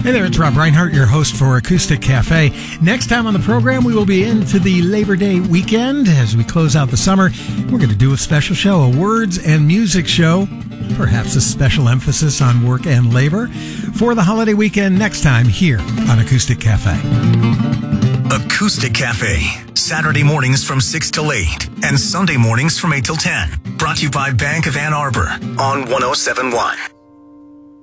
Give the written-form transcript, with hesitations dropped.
Hey there, it's Rob Reinhardt, your host for Acoustic Cafe. Next time on the program, we will be into the Labor Day weekend. As we close out the summer, we're going to do a special show, a words and music show, perhaps a special emphasis on work and labor for the holiday weekend next time here on Acoustic Cafe. Acoustic Cafe, Saturday mornings from 6 till 8 and Sunday mornings from 8 till 10. Brought to you by Bank of Ann Arbor on 107.1.